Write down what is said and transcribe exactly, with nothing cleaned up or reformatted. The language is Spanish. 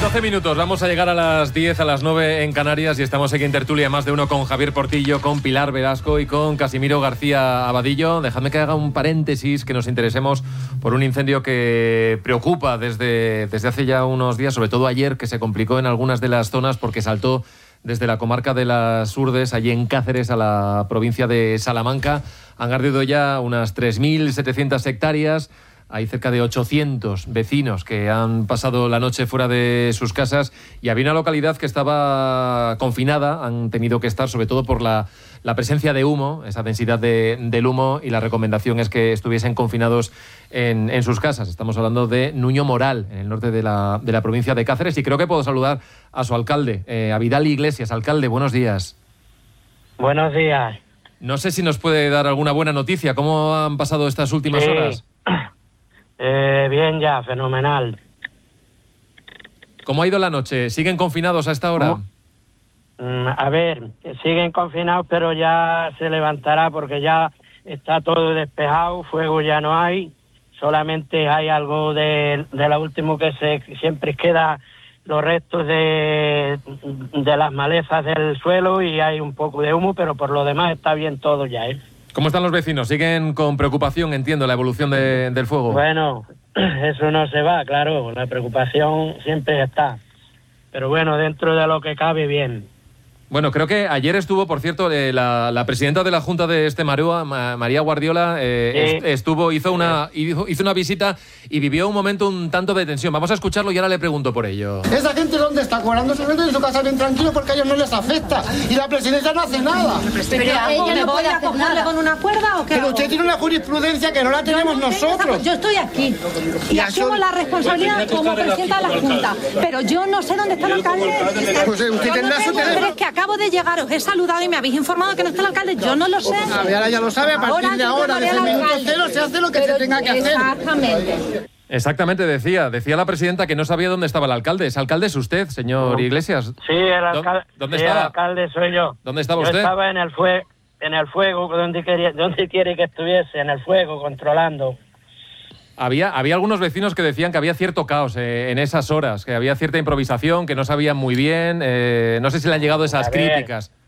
doce minutos, vamos a llegar a las diez, a las nueve en Canarias y estamos aquí en tertulia más de uno con Javier Portillo, con Pilar Velasco y con Casimiro García Abadillo. Dejadme que haga un paréntesis, que nos interesemos por un incendio que preocupa desde, desde hace ya unos días, sobre todo ayer, que se complicó en algunas de las zonas porque saltó desde la comarca de las Urdes, allí en Cáceres, a la provincia de Salamanca. Han ardido ya unas tres mil setecientas hectáreas. Hay cerca de ochocientos vecinos que han pasado la noche fuera de sus casas y había una localidad que estaba confinada. Han tenido que estar, sobre todo por la, la presencia de humo, esa densidad de, del humo, y la recomendación es que estuviesen confinados en, en sus casas. Estamos hablando de Nuño Moral, en el norte de la, de la provincia de Cáceres, y creo que puedo saludar a su alcalde, eh, a Vidal Iglesias. Alcalde, buenos días. Buenos días. No sé si nos puede dar alguna buena noticia. ¿Cómo han pasado estas últimas sí. horas? Eh, bien ya, fenomenal. ¿Cómo ha ido la noche? ¿Siguen confinados a esta hora? Mm, a ver, siguen confinados, pero ya se levantará porque ya está todo despejado, fuego ya no hay, solamente hay algo de, de lo último que se siempre queda los restos de, de las malezas del suelo y hay un poco de humo, pero por lo demás está bien todo ya, ¿eh? ¿Cómo están los vecinos? ¿Siguen con preocupación, entiendo, la evolución de, del fuego? Bueno, eso no se va, claro, la preocupación siempre está. Pero bueno, dentro de lo que cabe, bien. Bueno, creo que ayer estuvo, por cierto, eh, la, la presidenta de la Junta de Extremadura, Ma, María Guardiola, eh, sí. est, estuvo, hizo una, hizo, hizo una visita y vivió un momento un tanto de tensión. Vamos a escucharlo y ahora le pregunto por ello. ¿Esa gente dónde está? Cobrando su sueldo en su casa bien tranquilo porque a ellos no les afecta. Y la presidencia no hace nada. Pero ella no puede acogerle con una cuerda o qué. Pero usted tiene una jurisprudencia que no la tenemos yo no nosotros. Esa, yo estoy aquí y, y asumo la responsabilidad como presidenta de la Junta. Pero yo no sé dónde está el alcalde. Pues usted tendrá su teléfono. Es que acabo de llegar, os he saludado y me habéis informado que no está el alcalde. Yo no lo sé. A ver, ahora ya lo sabe. A partir ahora, de ahora, desde el minuto cero, se hace lo que pero se tenga que hacer. Exactamente. Exactamente, decía. Decía la presidenta que no sabía dónde estaba el alcalde. ¿Ese alcalde es usted, señor Iglesias? Sí, el, alcal ¿Dónde sí, estaba? el alcalde soy yo. ¿Dónde estaba yo usted? Estaba en el, fue en el fuego, donde, quería, donde quiere que estuviese, en el fuego, controlando. Había, había algunos vecinos que decían que había cierto caos eh, en esas horas, que había cierta improvisación, que no sabían muy bien. Eh, no sé si le han llegado esas A ver, críticas.